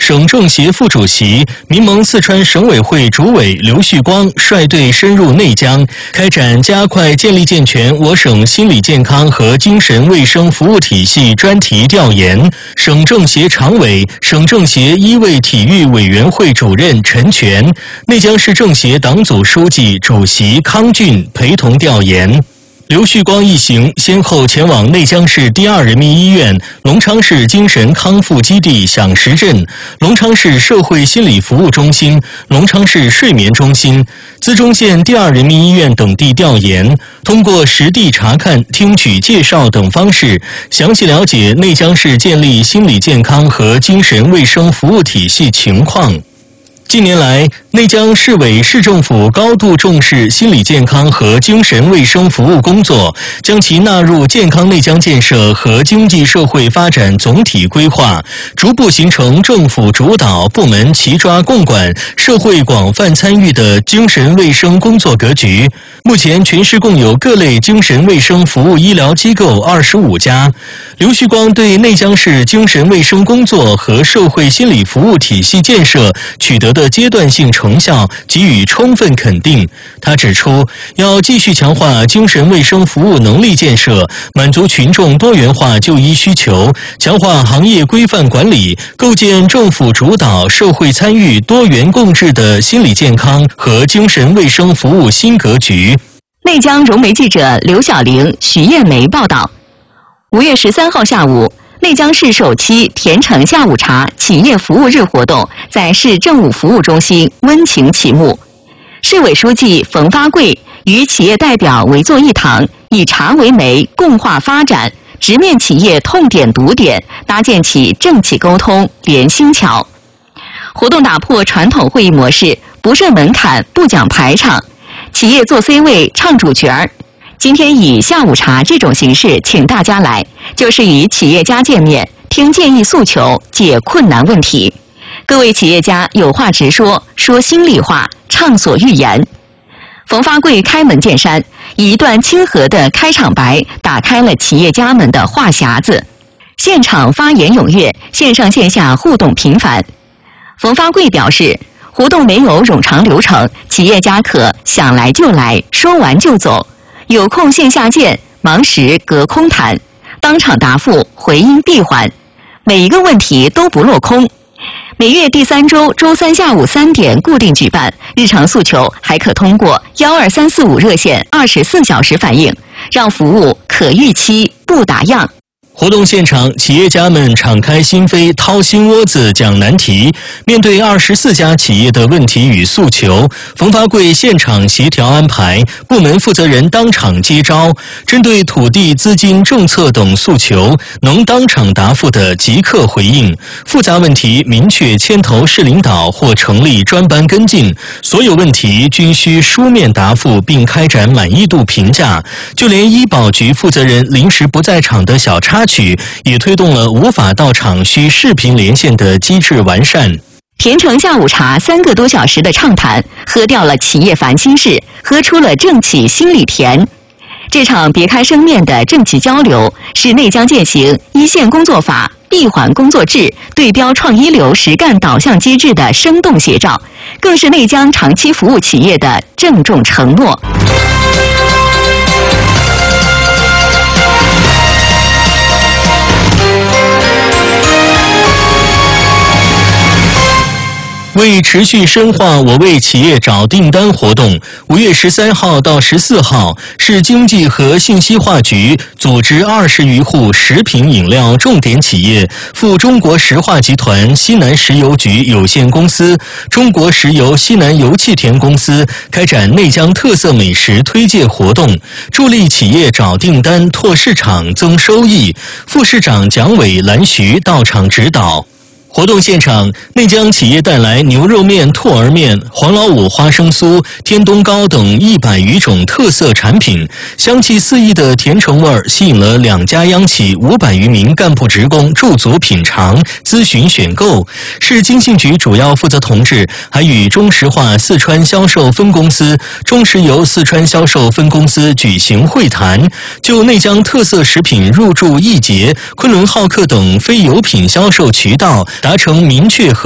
省政协副主席、民盟四川省委会主委刘旭光率队深入内江，开展加快建立健全我省心理健康和精神卫生服务体系专题调研。省政协常委、省政协医卫体育委员会主任陈全、内江市政协党组书记、主席康俊陪同调研。刘旭光一行先后前往内江市第二人民医院、隆昌市精神康复基地享食镇、隆昌市社会心理服务中心、隆昌市睡眠中心、资中县第二人民医院等地调研，通过实地查看、听取介绍等方式，详细了解内江市建立心理健康和精神卫生服务体系情况。近年来，内江市委市政府高度重视心理健康和精神卫生服务工作，将其纳入健康内江建设和经济社会发展总体规划，逐步形成政府主导、部门齐抓共管、社会广泛参与的精神卫生工作格局。目前，全市共有各类精神卫生服务医疗机构25家。刘旭光对内江市精神卫生工作和社会心理服务体系建设取得的阶段性成效给予充分肯定。他指出，要继续强化精神卫生服务能力建设，满足群众多元化就医需求，强化行业规范管理，构建政府主导、社会参与、多元共治的心理健康和精神卫生服务新格局。 内江融媒记者刘晓玲、徐艳梅报道。5月13号下午，内江市首期甜橙下午茶企业服务日活动在市政务服务中心温情启幕。市委书记冯发贵与企业代表围坐一堂，以茶为媒，共话发展，直面企业痛点堵点，搭建起政企沟通连心桥。活动打破传统会议模式，不设门槛，不讲排场，企业坐 C 位唱主角儿。今天以下午茶这种形式请大家来，就是与企业家见面，听建议诉求，解困难问题。各位企业家有话直说，说心里话，畅所欲言。冯发贵开门见山，以一段亲和的开场白打开了企业家们的话匣子。现场发言踊跃，线上线下互动频繁。冯发贵表示，活动没有冗长流程，企业家可想来就来，说完就走。有空线下见，忙时隔空谈，当场答复，回应闭环，每一个问题都不落空。每月第3周周3下午3点固定举办，日常诉求还可通过12345热线24小时反映，让服务可预期不打烊。 活动现场，企业家们敞开心扉，掏心窝子讲难题。面对24家企业的问题与诉求，冯发贵现场协调安排，部门负责人当场接招。针对土地、资金、政策等诉求，能当场答复的即刻回应；复杂问题明确牵头市领导或成立专班跟进。所有问题均需书面答复，并开展满意度评价。就连医保局负责人临时不在场的小插曲，也推动了无法到场需视频连线的机制完善。 甜橙下午茶3个多小时的畅谈，喝掉了企业烦心事，喝出了政企心里甜。这场别开生面的政企交流，是内江践行一线工作法、闭环工作制、对标创一流实干导向机制的生动写照，更是内江长期服务企业的郑重承诺。 为持续深化我为企业找订单活动，5月13号到14号，市经济和信息化局组织20余户食品饮料重点企业赴中国石化集团西南石油局有限公司、中国石油西南油气田公司开展内江特色美食推介活动，助力企业找订单、拓市场、增收益。副市长蒋伟、蓝徐到场指导。活动现场，内江企业带来牛肉面、兔儿面、黄老五花生酥、天冬糕等100余种特色产品，香气四溢的甜橙味儿吸引了2家央企500余名干部职工驻足品尝、咨询选购。市经信局主要负责同志还与中石化四川销售分公司、中石油四川销售分公司举行会谈，就内江特色食品入驻易捷、昆仑好客等非油品销售渠道达成明确